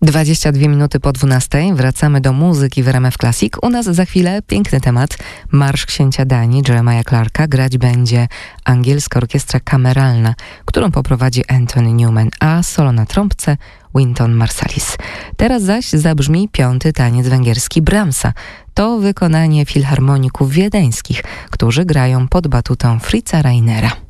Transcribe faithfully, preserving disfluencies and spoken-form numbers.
dwadzieścia dwie minuty po dwunastej. Wracamy do muzyki w R M F Classic. U nas za chwilę piękny temat. Marsz księcia Danii Jeremiah Clarka. Grać będzie angielska orkiestra kameralna, którą poprowadzi Anthony Newman, a solo na trąbce Wynton Marsalis. Teraz zaś zabrzmi piąty taniec węgierski Brahmsa. To wykonanie filharmoników wiedeńskich, którzy grają pod batutą Fritza Reinera.